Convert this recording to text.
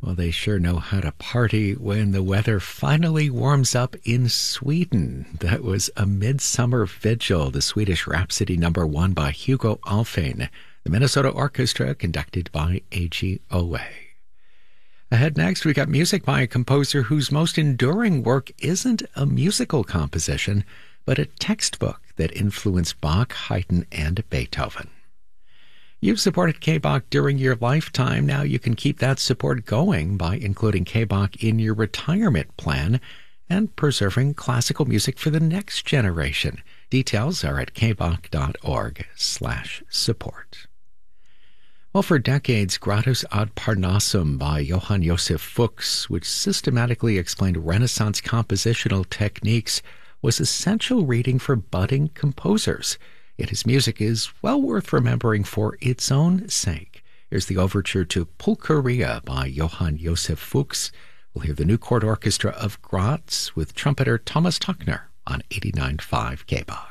Well, they sure know how to party when the weather finally warms up in Sweden. That was A Midsummer Vigil, the Swedish Rhapsody #1 by Hugo Alfvén, the Minnesota Orchestra conducted by AGOA. Ahead next, we got music by a composer whose most enduring work isn't a musical composition, but a textbook that influenced Bach, Haydn, and Beethoven. You've supported K-Bach during your lifetime. Now you can keep that support going by including K-Bach in your retirement plan and preserving classical music for the next generation. Details are at kbach.org/support. Well, for decades, Gradus ad Parnassum by Johann Josef Fuchs, which systematically explained Renaissance compositional techniques, was essential reading for budding composers. Yet his music is well worth remembering for its own sake. Here's the overture to Pulcheria by Johann Josef Fuchs. We'll hear the New Court Orchestra of Graz with trumpeter Thomas Tuckner on 89.5 K-Bach.